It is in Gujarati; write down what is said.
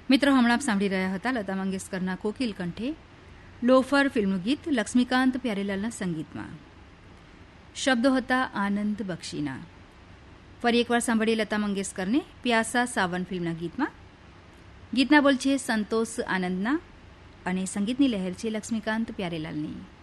મિત્રો, હમણાં આપ સાંભળી રહ્યા હતા લતા મંગેશકરના કોકિલ કંઠે લોફર ફિલ્મનું ગીત લક્ષ્મીકાંત પ્યારેલાલના સંગીતમાં. શબ્દો હતા આનંદ બક્ષીના. ફરી એકવાર સાંભળીએ લતા મંગેશકરને પ્યાસા સાવન ફિલ્મના ગીતમાં. ગીતના બોલ છે સંતોષ આનંદના અને સંગીતની લહેર છે લક્ષ્મીકાંત પ્યારેલાલની.